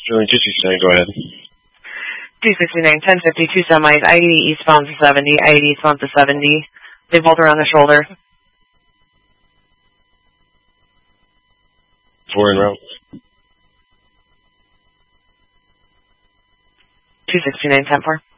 Sterling 269, go ahead. 269, 1050, two semis, I-80 eastbound to 70, I-80 eastbound to 70. They both are on the shoulder. 4 en route. 269, 10-4.